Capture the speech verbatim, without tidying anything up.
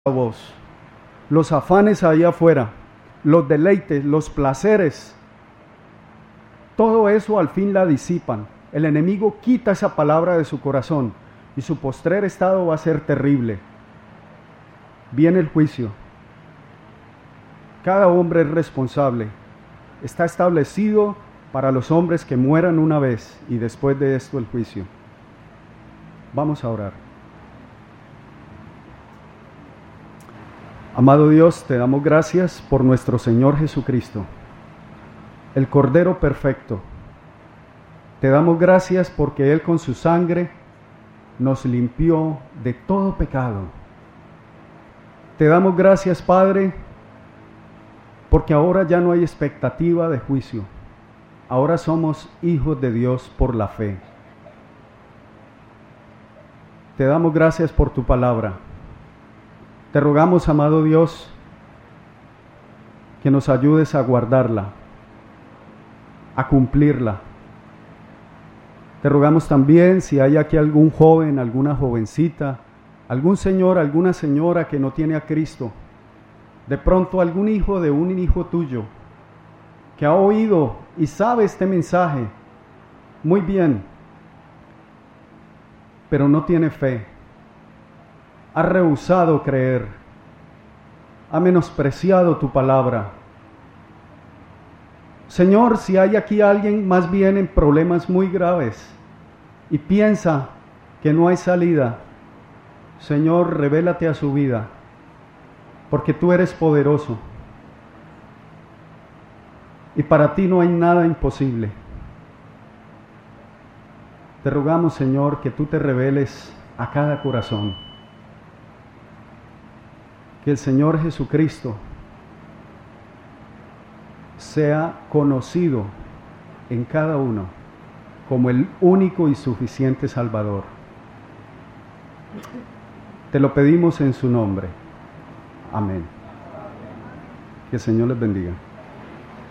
vos. Los afanes allá afuera, los deleites, los placeres, todo eso al fin la disipan. El enemigo quita esa palabra de su corazón y su postrer estado va a ser terrible. Viene el juicio. Cada hombre es responsable. Está establecido para los hombres que mueran una vez y después de esto el juicio. Vamos a orar. Amado Dios, te damos gracias por nuestro Señor Jesucristo, el Cordero perfecto. Te damos gracias porque Él con su sangre nos limpió de todo pecado. Te damos gracias, Padre, porque ahora ya no hay expectativa de juicio. Ahora somos hijos de Dios por la fe. Te damos gracias por tu palabra. Te rogamos, amado Dios, que nos ayudes a guardarla, a cumplirla. Te rogamos también, si hay aquí algún joven, alguna jovencita, algún señor, alguna señora que no tiene a Cristo, de pronto algún hijo de un hijo tuyo, que ha oído y sabe este mensaje muy bien, pero no tiene fe, ha rehusado creer, ha menospreciado tu palabra. Señor, si hay aquí alguien más bien en problemas muy graves y piensa que no hay salida, Señor, revélate a su vida, porque tú eres poderoso y para ti no hay nada imposible. Te rogamos, Señor, que tú te reveles a cada corazón. Que el Señor Jesucristo sea conocido en cada uno como el único y suficiente Salvador. Te lo pedimos en su nombre. Amén. Que el Señor les bendiga.